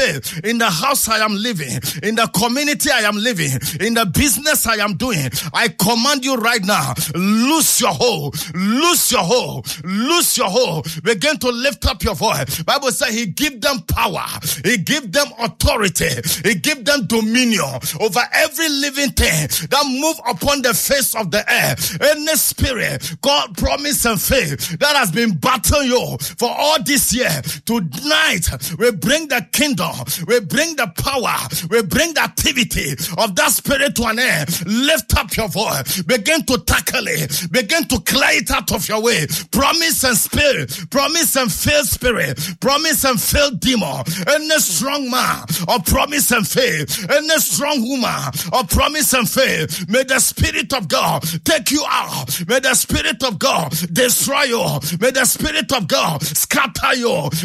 faith in the house I am living, in the community I am living, in the business I am doing. I command you right now, lose your hold, lose your hold, lose your hold. Begin to lift up your voice. Bible says he give them power, he give them authority, he give them dominion over every living thing that move upon the face of the earth. Any spirit, God, promise and faith that has been battling you for all this year, tonight we bring the kingdom, we bring the power, we bring the activity of that spirit to an end. Lift up your voice, begin to tackle it, begin to clear it out of your way. Promise and spirit, promise and faith spirit, promise and faith demon, any strong man of promise and faith, any strong woman of promise and faith, may the Spirit of God take you out. May the Spirit of God destroy you. May the Spirit of God scatter you.